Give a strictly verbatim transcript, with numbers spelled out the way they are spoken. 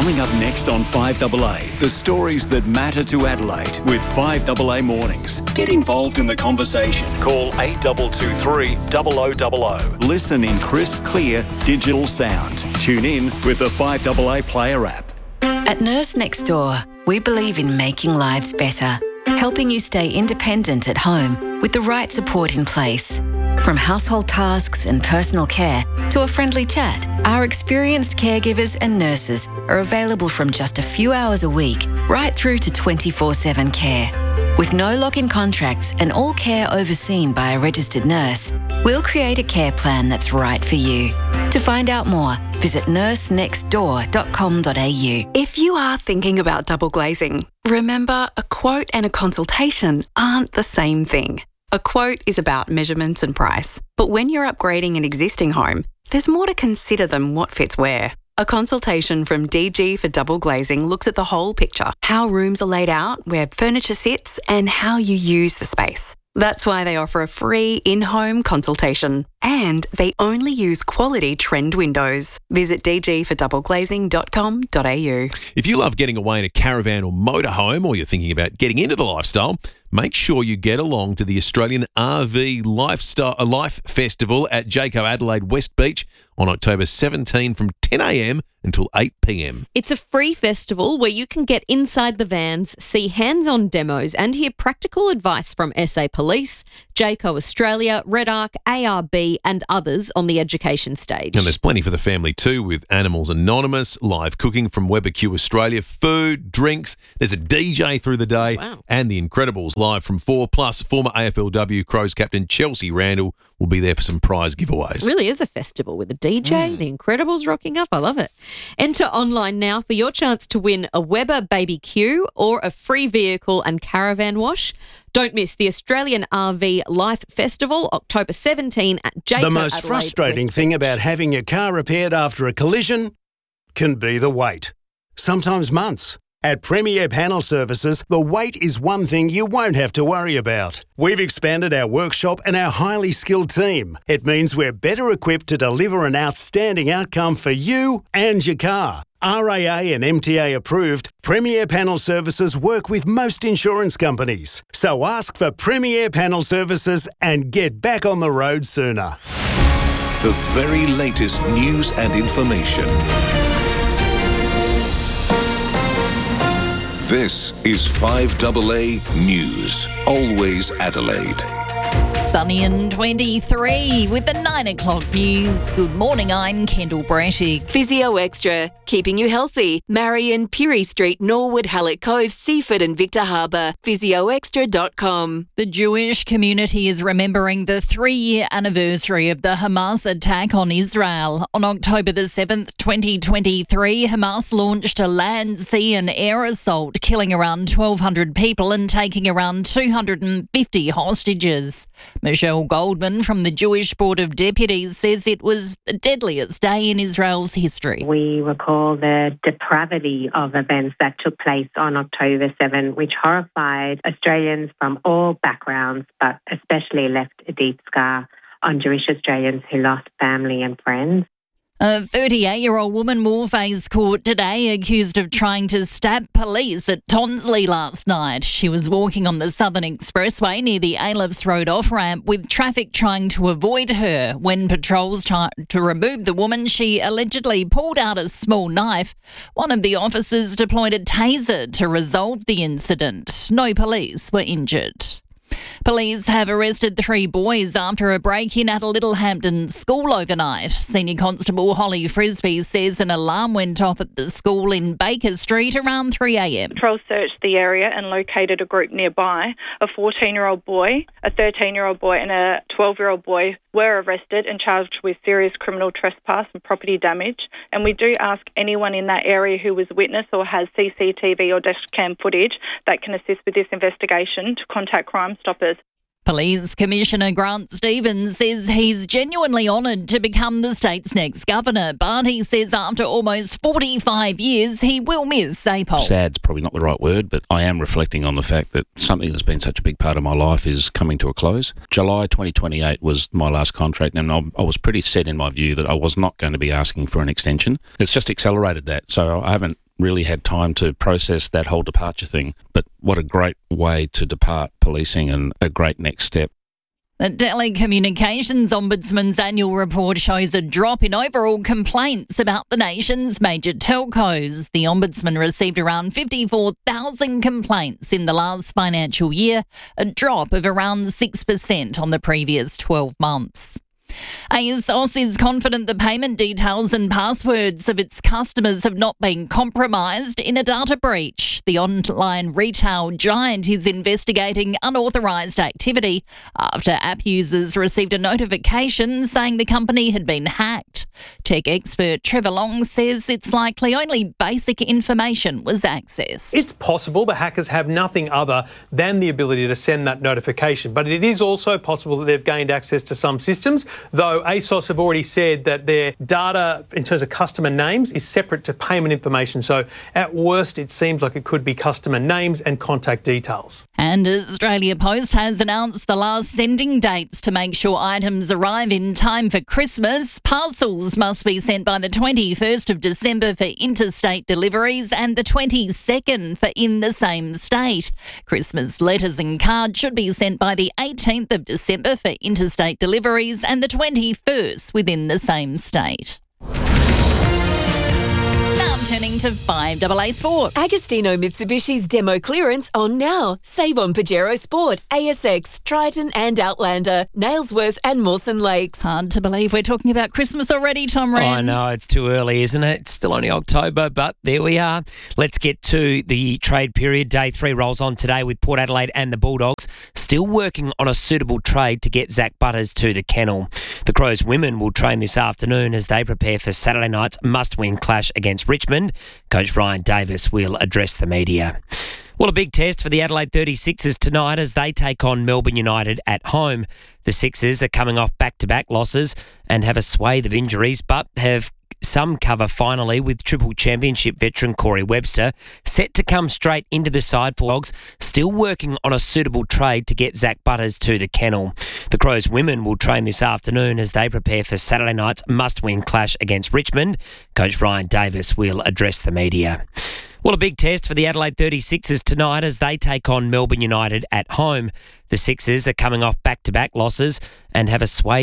Coming up next on five A A, the stories that matter to Adelaide with five A A Mornings. Get involved in the conversation. Call eight two two three, zero zero zero zero. Listen in crisp, clear, digital sound. Tune in with the five A A Player app. At Nurse Next Door, we believe in making lives better, helping you stay independent at home with the right support in place. From household tasks and personal care to a friendly chat, our experienced caregivers and nurses are available from just a few hours a week right through to twenty-four seven care. With no lock-in contracts and all care overseen by a registered nurse, we'll create a care plan that's right for you. To find out more, visit nurse next door dot com dot a u. If you are thinking about double glazing, remember a quote and a consultation aren't the same thing. A quote is about measurements and price, but when you're upgrading an existing home, there's more to consider than what fits where. A consultation from D G for double glazing looks at the whole picture, how rooms are laid out, where furniture sits, and how you use the space. That's why they offer a free in-home consultation, and they only use quality trend windows. Visit d g for double glazing dot com dot a u. If you love getting away in a caravan or motorhome, or you're thinking about getting into the lifestyle, make sure you get along to the Australian R V Lifestyle Life Festival at Jayco Adelaide West Beach on October seventeenth from ten a m until eight p m. It's a free festival where you can get inside the vans, see hands-on demos and hear practical advice from S A Police, Jayco Australia, Red Arc, A R B and others on the education stage. And there's plenty for the family too, with Animals Anonymous, live cooking from Weber Q Australia, food, drinks, there's a D J through the day, wow. and the Incredibles live from four, plus former A F L W Crows captain Chelsea Randall will be there for some prize giveaways. It really is a festival with a D J, mm. the Incredibles rocking up. I love it. Enter online now for your chance to win a Weber Baby Q or a free vehicle and caravan wash. Don't miss the Australian R V Life Festival, October seventeenth at Jayco The most Adelaide frustrating West thing Beach. about having your car repaired after a collision can be the wait. Sometimes months. At Premier Panel Services, the wait is one thing you won't have to worry about. We've expanded our workshop and our highly skilled team. It means we're better equipped to deliver an outstanding outcome for you and your car. R A A and M T A approved, Premier Panel Services work with most insurance companies. So ask for Premier Panel Services and get back on the road sooner. The very latest news and information. This is five A A News. Always Adelaide. Sunny and twenty-three with the nine o'clock news. Good morning, I'm Kendall Brattick. Physio Extra, keeping you healthy. Marion, Pirie Street, Norwood, Hallett Cove, Seaford and Victor Harbour. physio extra dot com. The Jewish community is remembering the three-year anniversary of the Hamas attack on Israel. On October the seventh, twenty twenty-three, Hamas launched a land, sea and air assault, killing around twelve hundred people and taking around two hundred fifty hostages. Michelle Goldman from the Jewish Board of Deputies says it was the deadliest day in Israel's history. We recall the depravity of events that took place on October seventh, which horrified Australians from all backgrounds, but especially left a deep scar on Jewish Australians who lost family and friends. A thirty-eight-year-old woman will face court today accused of trying to stab police at Tonsley last night. She was walking on the Southern Expressway near the Ailofts Road off-ramp with traffic trying to avoid her. When patrols tried to remove the woman, she allegedly pulled out a small knife. One of the officers deployed a taser to resolve the incident. No police were injured. Police have arrested three boys after a break-in at a Littlehampton school overnight. Senior Constable Holly Frisbee says an alarm went off at the school in Baker Street around three a m. Patrol searched the area and located a group nearby. A fourteen-year-old boy, a thirteen-year-old boy and a twelve-year-old boy were arrested and charged with serious criminal trespass and property damage. And we do ask anyone in that area who was witness or has C C T V or dashcam footage that can assist with this investigation to contact Crime Stoppers. Police Commissioner Grant Stevens says he's genuinely honoured to become the state's next governor, but he says after almost forty-five years, he will miss A P O L. Sad's probably not the right word, but I am reflecting on the fact that something that's been such a big part of my life is coming to a close. July twenty twenty-eight was my last contract, and I, I was pretty set in my view that I was not going to be asking for an extension. It's just accelerated that, so I haven't really had time to process that whole departure thing. But what a great way to depart policing and a great next step. The Telecommunications Ombudsman's annual report shows a drop in overall complaints about the nation's major telcos. The Ombudsman received around fifty-four thousand complaints in the last financial year, a drop of around six percent on the previous twelve months. ASOS is confident the payment details and passwords of its customers have not been compromised in a data breach. The online retail giant is investigating unauthorised activity after app users received a notification saying the company had been hacked. Tech expert Trevor Long says it's likely only basic information was accessed. It's possible the hackers have nothing other than the ability to send that notification, but it is also possible that they've gained access to some systems, though ASOS have already said that their data in terms of customer names is separate to payment information. So at worst, it seems like it could be customer names and contact details. And Australia Post has announced the last sending dates to make sure items arrive in time for Christmas. Parcels must be sent by the twenty-first of December for interstate deliveries and the twenty-second for in the same state. Christmas letters and cards should be sent by the eighteenth of December for interstate deliveries and the twenty-first within the same state. Turning to five A A Sport. Agostino Mitsubishi's demo clearance on now. Save on Pajero Sport, A S X, Triton and Outlander, Nailsworth and Mawson Lakes. Hard to believe we're talking about Christmas already, Tom Wren. I know, it's too early, isn't it? It's still only October, but there we are. Let's get to the trade period. Day three rolls on today with Port Adelaide and the Bulldogs still working on a suitable trade to get Zach Butters to the kennel. The Crows women will train this afternoon as they prepare for Saturday night's must-win clash against Richmond. Coach Ryan Davis will address the media. Well, a big test for the Adelaide thirty-sixers tonight as they take on Melbourne United at home. The Sixers are coming off back-to-back losses and have a swathe of injuries, but have some cover finally with Triple Championship veteran Corey Webster set to come straight into the side for Dogs, still working on a suitable trade to get Zach Butters to the kennel. The Crows women will train this afternoon as they prepare for Saturday night's must-win clash against Richmond. Coach Ryan Davis will address the media. Well, a big test for the Adelaide thirty-sixers tonight as they take on Melbourne United at home. The Sixers are coming off back-to-back losses and have a swathe